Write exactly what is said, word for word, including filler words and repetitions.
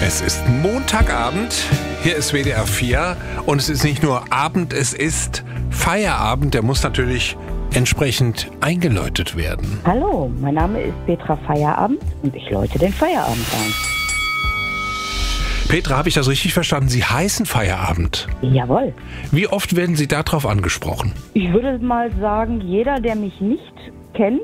Es ist Montagabend, hier ist W D R vier und es ist nicht nur Abend, es ist Feierabend, der muss natürlich entsprechend eingeläutet werden. Hallo, mein Name ist Petra Feierabend und ich läute den Feierabend ein. Petra, habe ich das richtig verstanden? Sie heißen Feierabend. Jawohl. Wie oft werden Sie darauf angesprochen? Ich würde mal sagen, jeder, der mich nicht kennt,